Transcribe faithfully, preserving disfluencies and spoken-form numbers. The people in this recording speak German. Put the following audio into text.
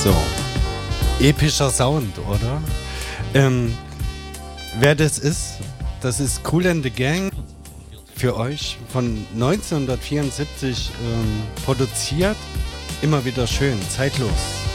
So. Epischer Sound, oder? Ähm, wer das ist, das ist Kool and the Gang. Für euch von neunzehnhundertvierundsiebzig ähm, produziert. Immer wieder schön, zeitlos.